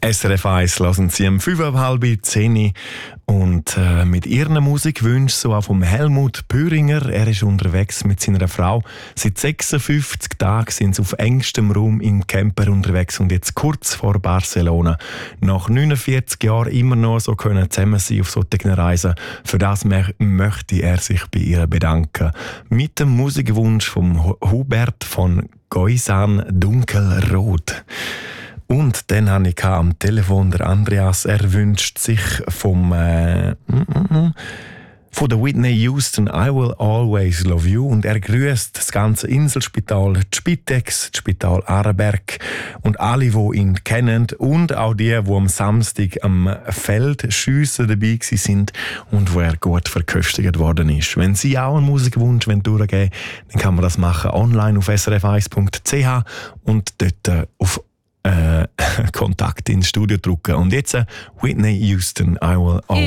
SRF 1 lassen Sie um 5:30 und mit ihren Musikwünschen, so auch vom Helmut Püringer. Er ist unterwegs mit seiner Frau. Seit 56 Tagen sind sie auf engstem Raum im Camper unterwegs und jetzt kurz vor Barcelona. Nach 49 Jahren immer noch so können zusammen sein auf solchen Reisen. Für das möchte er sich bei ihr bedanken. Mit dem Musikwunsch von Hubert von Goisan «Dunkelrot». Und dann habe ich am Telefon der Andreas. Er wünscht sich von der Whitney Houston «I Will Always Love You» und er grüßt das ganze Inselspital, die Spitex, das Spital Aarberg und alle, die ihn kennen und auch die am Samstag am Feldschiessen dabei sind und wo er gut verköstigt worden ist. Wenn Sie auch einen Musikwunsch durchgeben wollen, dann kann man das machen online auf srf1.ch und dort auf Kontakt ins Studio drücken. Und jetzt Whitney Houston, «I Will Always